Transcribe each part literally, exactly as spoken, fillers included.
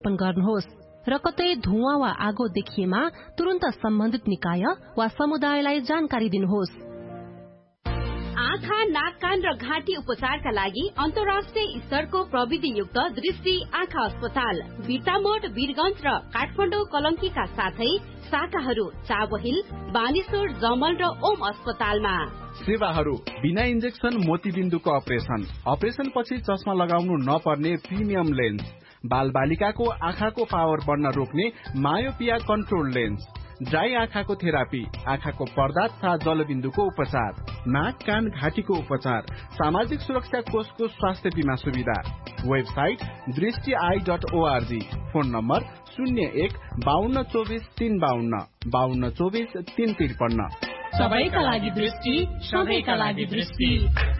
व्यवस्थापन गर्नुहोस् र कतै धुवाँ वा आगो देखिएमा तुरन्त सम्बन्धित निकाय वा समुदायलाई जानकारी दिनुहोस्। आँखा, नाक, कान र घाँटी उपचारका लागि अन्तर्राष्ट्रिय स्तरको प्रविधियुक्त दृष्टि आँखा अस्पताल बिर्तामोड, वीरगञ्ज र काठमाडौँ कलंकीका साथै शाखाहरू चाबहिल, बानेश्वर, जमल र ओम अस्पतालमा। सेवाहरू बिना इन्जेक्सन मोतीबिन्दुको अपरेसन, अपरेसन पछि चस्मा लगाउनु नपर्ने प्रिमियम लेन्स, बाल बालिकाको आँखाको पावर बढ्न रोक्ने मायोपिया कन्ट्रोल लेन्स, ड्राई आँखाको थेरापी, आँखाको पर्दा तथा जलबिन्दुको उपचार, नाक, कान, घाँटीको उपचार, सामाजिक सुरक्षा कोषको स्वास्थ्य बीमा सुविधा। वेबसाइट दृष्टि I dot ORG. Phone number शून्य एक बाहन्न चौबिस तीन बाहन्न बाहन्न चौबिस तीन त्रिपन्न। सबैका लागि दृष्टि, सबैका लागि दृष्टि।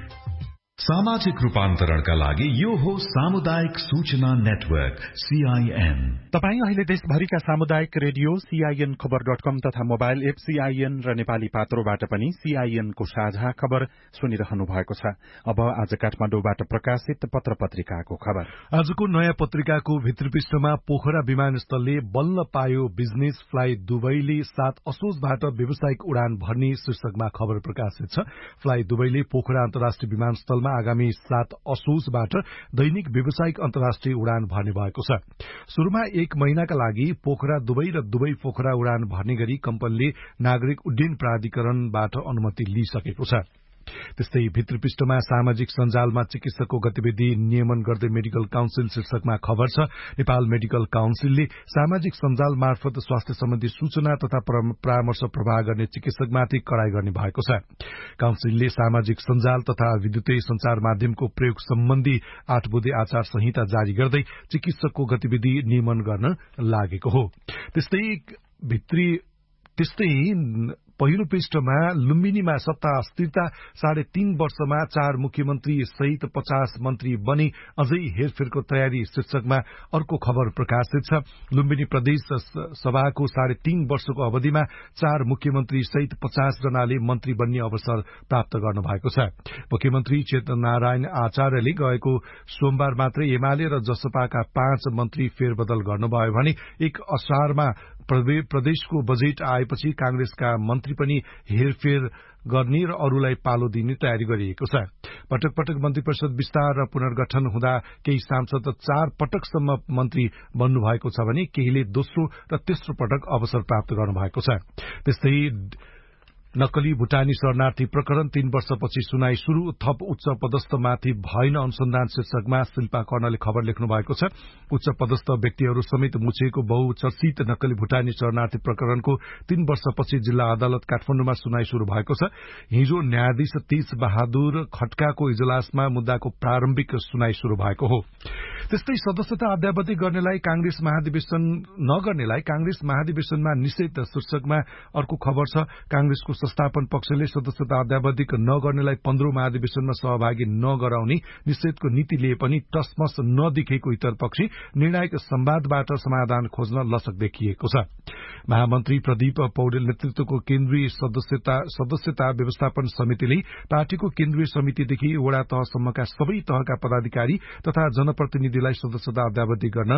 सामाजिक रूपान्तरणका लागि यो हो सामुदायिक सूचना नेटवर्क सीआईएन। तपाईँ अहिले देशभरिका सामुदायिक रेडियो सीआईएन खबर डट कम तथा मोबाइल एप सीआईएन र नेपाली पात्रोबाट पनि सीआईएनको साझा खबर सुनिरहनु भएको छ। अब आज काठमाडौँबाट प्रकाशित पत्र पत्रिकाको खबर। आजको नयाँ पत्रिकाको भित्री पृष्ठमा पोखरा विमानस्थलले बल्ल पायो बिजनेस फ्लाइ दुबईले सात असोजबाट व्यावसायिक उडान भर्ने शीर्षकमा खबर प्रकाशित छ। फ्लाइ दुबईले पोखरा अन्तर्राष्ट्रिय विमानस्थलमा आगामी सात असोजबाट दैनिक व्यावसायिक अन्तर्राष्ट्रिय उडान भर्ने भएको छ। शुरूमा एक महिनाका लागि पोखरा दुबई र दुबई पोखरा उडान भर्ने गरी कम्पनीले नागरिक उड्डयन प्राधिकरणबाट अनुमति लिइसकेको छ। त्यस्तै भित्री पृष्ठमा सामाजिक सञ्जालमा चिकित्सकको गतिविधि नियमन गर्दै मेडिकल काउन्सिल शीर्षकमा खबर छ। नेपाल मेडिकल काउन्सिलले सामाजिक सञ्जाल मार्फत स्वास्थ्य सम्बन्धी सूचना तथा परामर्श प्रवाह गर्ने चिकित्सकमाथि कडाई गर्ने भएको छ। काउन्सिलले सामाजिक सञ्जाल तथा विद्युतीय संचार माध्यमको प्रयोग सम्बन्धी आठ बुँदे आचार संहिता जारी गर्दै चिकित्सकको गतिविधि नियमन गर्न लागेको हो। त्यस्तै भित्री त्यस्तै पहिलो पृष्ठमा लुम्बिनीमा सत्ता अस्थिरता, साढे तीन वर्षमा चार मुख्यमन्त्री सहित पचास मन्त्री बने, अझै हेरफेरको तयारी शीर्षकमा अर्को खबर प्रकाशित छ। लुम्बिनी प्रदेश सभाको साढे तीन वर्षको अवधिमा चार मुख्यमन्त्री सहित पचास जनाले मन्त्री बन्ने अवसर प्राप्त गर्नु भएको छ। मुख्यमन्त्री चेतन नारायण आचार्यले गएको सोमबार मात्रै एमाले र जसपाका पाँच मन्त्री फेरबदल गर्नुभयो भने एक असारमा प्रदेशको बजेट आएपछि कांग्रेसका मन्त्री पनि हेरफेर गर्ने र अरूलाई पालो दिने तयारी गरिएको छ। पटक पटक मन्त्री परिषद विस्तार र पुनर्गठन हुँदा केही सांसद चार पटकसम्म मन्त्री बन्नु भएको छ भने केहीले दोस्रो र तेस्रो पटक अवसर प्राप्त गर्नु भएको छ। त्यस्तै नक्कली भुटानी शरणार्थी प्रकरण तीन वर्षपछि सुनाई शुरू, थप उच्च पदस्थमाथि भएन अनुसन्धान शीर्षकमा शिल्पा कर्णले खबर लेख्नु भएको छ। उच्च पदस्थ व्यक्तिहरू समेत मुछिएको बहुचर्चित नक्कली भुटानी शरणार्थी प्रकरणको तीन वर्षपछि जिल्ला अदालत काठमाडौँमा सुनाई शुरू भएको छ। हिजो न्यायाधीश तीस बहादुर खड्काको इजलासमा मुद्दाको प्रारम्भिक सुनाई शुरू भएको हो। त्यस्तै सदस्यता अद्यावधि गर्नेलाई कांग्रेस महाधिवेशन नगर्नेलाई कांग्रेस महाधिवेशनमा निषेध शीर्षकमा अर्को खबर छ। कांग्रेसको संस्थापन पक्षले सदस्यता अद्यावधिक नगर्नेलाई पन्ध्रौं महाधिवेशनमा सहभागी नगराउने निषेधको नीति लिए पनि टसमस नदेखेको इतरपक्षी निर्णायक संवादबाट समाधान खोज्न लसक देखिएको छ। महामन्त्री प्रदीप पौडेल नेतृत्वको केन्द्रीय सदस्यता सदस्यता व्यवस्थापन समितिले पार्टीको केन्द्रीय समितिदेखि वडा तहसम्मका सबै तहका पदाधिकारी तथा जनप्रतिनिधिलाई सदस्यता अद्यावधि गर्न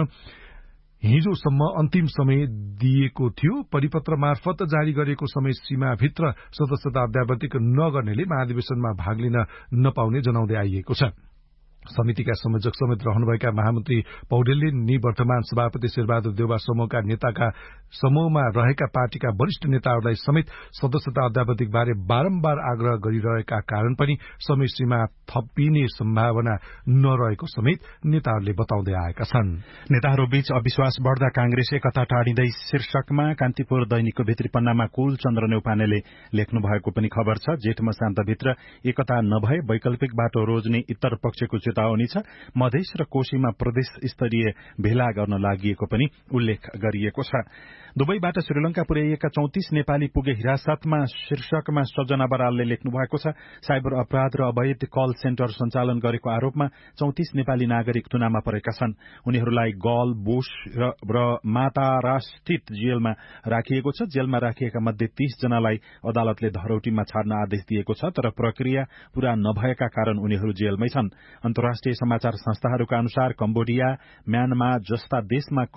हिजोसम्म अन्तिम समय दिएको थियो। परिपत्र मार्फत जारी गरिएको समय सीमाभित्र सदस्यता अद्यावधिक नगर्नेले महाधिवेशनमा भाग लिन नपाउने जनाउँदै आइएको छ। समितिका संयोजक समेत रहनुभएका महामन्त्री पौडेलले निवर्तमान सभापति शेरबहादुर देउवा समूहका नेताका समूहमा रहेका पार्टीका वरिष्ठ नेताहरूलाई समेत सदस्यता अद्यावधिक बारे बारम्बार आग्रह गरिरहेका कारण पनि समय सीमा थपिने सम्भावना नरहेको समेत नेताहरूले बताउँदै आएका छन्। नेताहरूबीच अविश्वास बढ़दा कांग्रेस एकता टाढिँदै शीर्षकमा कान्तिपुर दैनिकको भित्री पन्नामा कुल चन्द्र नेउपानेले लेख्नु भएको पनि खबर छ। जेठ मसान्तभित्र एकता नभए वैकल्पिक बाटो रोज्ने इतर पक्षको चेतावनी छ। मधेस र कोशीमा प्रदेश स्तरीय भेला गर्न लागि पनि उल्लेख गरिएको छ। दुबईबाट श्रीलंका पुर्याइएका चौतिस नेपाली पुगे हिरासतमा शीर्षकमा सजना बरालले लेख्नु भएको छ। साइबर अपराध र अवैध कल सेन्टर सञ्चालन गरेको आरोपमा चौतिस नेपाली नागरिक थुनामा परेका छन्। उनीहरूलाई गल बुश र मातारास्थित जेलमा राखिएको छ। जेलमा राखिएका मध्ये तीस जनालाई अदालतले धरौटीमा छाड्न आदेश दिएको छ, तर प्रक्रिया पूरा नभएका कारण उनीहरू जेलमै छन्। अन्तर्राष्ट्रिय समाचार संस्थाहरूका अनुसार कम्बोडिया, म्यानमार जस्ता देशमा